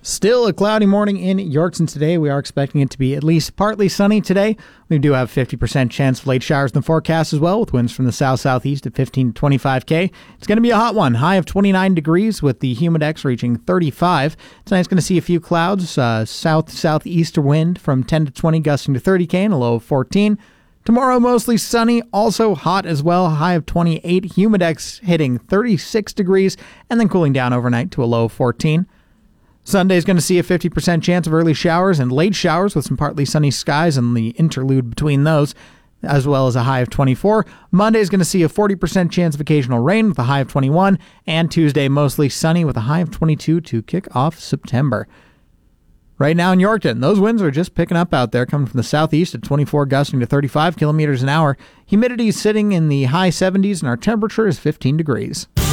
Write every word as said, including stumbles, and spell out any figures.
Still a cloudy morning in Yorkton today. We are expecting it to be at least partly sunny today. We do have a fifty percent chance of late showers in the forecast as well, with winds from the south-southeast at fifteen to twenty-five K. It's going to be a hot one. High of twenty-nine degrees with the humidex reaching thirty-five. Tonight's going to see a few clouds. Uh, south-southeaster wind from ten to twenty, gusting to thirty K and a low of fourteen. Tomorrow, mostly sunny, also hot as well. High of twenty-eight. Humidex hitting thirty-six degrees and then cooling down overnight to a low of fourteen. Sunday's going to see a fifty percent chance of early showers and late showers with some partly sunny skies and the interlude between those, as well as a high of twenty-four. Monday's going to see a forty percent chance of occasional rain with a high of twenty-one. And Tuesday, mostly sunny with a high of twenty-two to kick off September. Right now in Yorkton, those winds are just picking up out there, coming from the southeast at twenty-four, gusting to thirty-five kilometers an hour. Humidity is sitting in the high seventies, and our temperature is fifteen degrees.